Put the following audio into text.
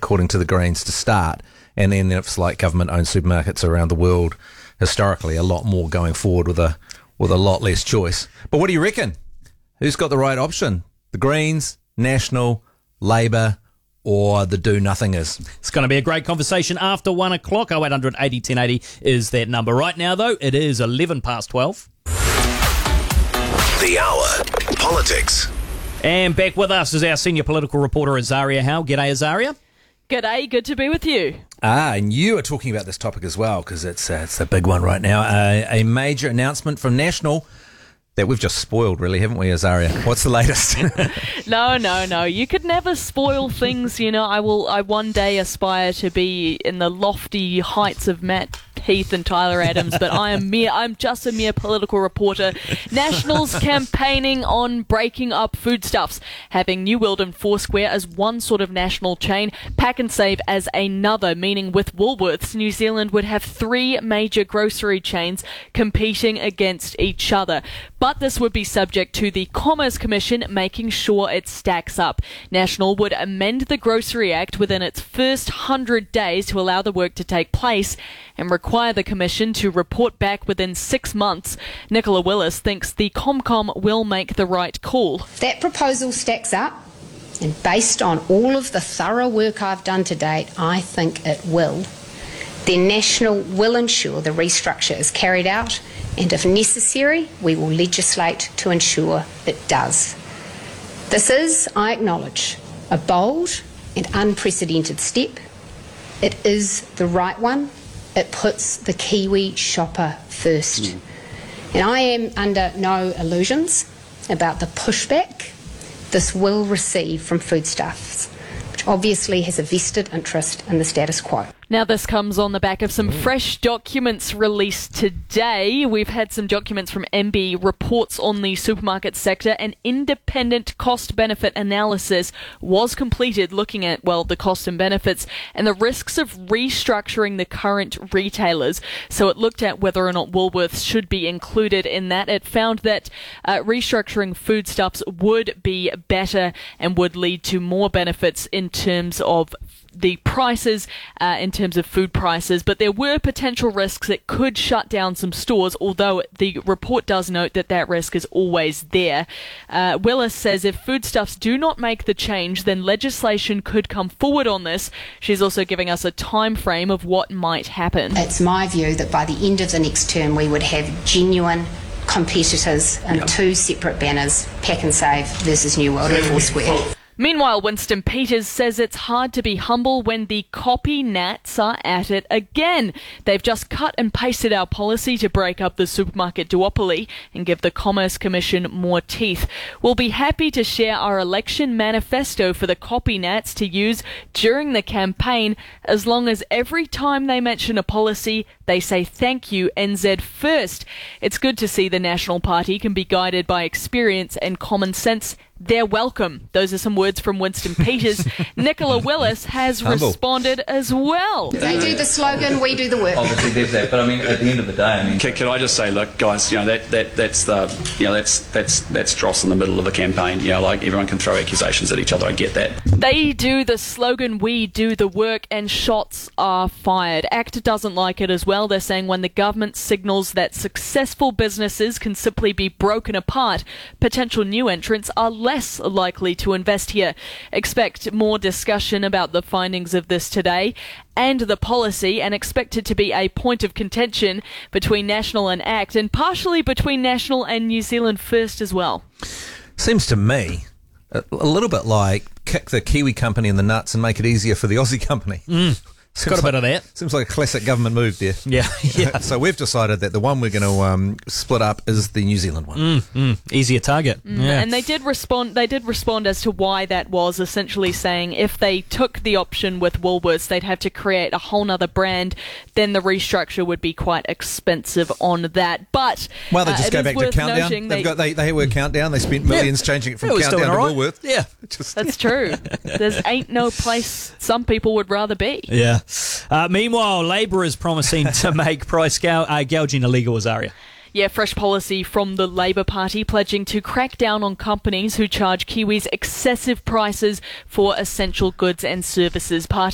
according to the Greens, to start. And then it's like government-owned supermarkets around the world, historically, a lot more going forward with a lot less choice. But what do you reckon? Who's got the right option? The Greens, National, Labour, or the do-nothingers? It's going to be a great conversation after 1 o'clock. 0800 80 1080 is that number. Right now, though, it is 11 past 12. The Hour. Politics. And back with us is our senior political reporter, Azaria Howe. G'day, Azaria. G'day, good to be with you. And you are talking about this topic as well, because it's a big one right now. A major announcement from National that we've just spoiled, really, haven't we, Azaria? What's the latest? No. You could never spoil things, you know. I one day aspire to be in the lofty heights of Matt Heath and Tyler Adams, but I'm just a mere political reporter. Nationals campaigning on breaking up foodstuffs, having New World and Foursquare as one sort of national chain, Pack and Save as another, meaning with Woolworths, New Zealand would have three major grocery chains competing against each other. But this would be subject to the Commerce Commission making sure it stacks up. National would amend the Grocery Act within its first 100 days to allow the work to take place and require the Commission to report back within 6 months. Nicola Willis thinks the ComCom will make the right call. That proposal stacks up, and based on all of the thorough work I've done to date, I think it will. Then National will ensure the restructure is carried out, and if necessary, we will legislate to ensure it does. This is, I acknowledge, a bold and unprecedented step. It is the right one. It puts the Kiwi shopper first. And I am under no illusions about the pushback this will receive from Foodstuffs, which obviously has a vested interest in the status quo. Now, this comes on the back of some fresh documents released today. We've had some documents from MB, reports on the supermarket sector. An independent cost-benefit analysis was completed looking at, the cost and benefits and the risks of restructuring the current retailers. So it looked at whether or not Woolworths should be included in that. It found that restructuring foodstuffs would be better and would lead to more benefits in terms of the prices, in terms of food prices, but there were potential risks that could shut down some stores, although the report does note that risk is always there. Willis says if foodstuffs do not make the change, then legislation could come forward on this. She's also giving us a time frame of what might happen. It's my view that by the end of the next term we would have genuine competitors in two separate banners, Pack and Save versus New World and Foursquare. Meanwhile, Winston Peters says it's hard to be humble when the copy Nats are at it again. They've just cut and pasted our policy to break up the supermarket duopoly and give the Commerce Commission more teeth. We'll be happy to share our election manifesto for the copy Nats to use during the campaign, as long as every time they mention a policy, they say thank you NZ first. It's good to see the National Party can be guided by experience and common sense. They're welcome. Those are some words from Winston Peters. Nicola Willis has responded as well. They do the slogan, we do the work. Obviously, there's that, but at the end of the day, can I just say, look, guys, that's dross in the middle of the campaign. Like everyone can throw accusations at each other. I get that. They do the slogan, we do the work, and shots are fired. ACT doesn't like it as well. They're saying when the government signals that successful businesses can simply be broken apart, potential new entrants are less likely to invest here. Expect more discussion about the findings of this today and the policy, and expect it to be a point of contention between National and ACT, and partially between National and New Zealand First as well. Seems to me a little bit like kick the Kiwi company in the nuts and make it easier for the Aussie company. It's got a bit of that. Seems like a classic government move there. Yeah. So we've decided that the one we're going to split up is the New Zealand one. Easier target. Yeah. And they did respond as to why that was, essentially saying if they took the option with Woolworths, they'd have to create a whole nother brand. Then the restructure would be quite expensive on that. But they just go back to Countdown. They were Countdown. They spent millions changing it from Countdown to Woolworths. Yeah. That's true. There's ain't no place some people would rather be. Yeah. Meanwhile, Labour is promising to make price gouging illegal, Azaria. Yeah, fresh policy from the Labour Party pledging to crack down on companies who charge Kiwis excessive prices for essential goods and services. Party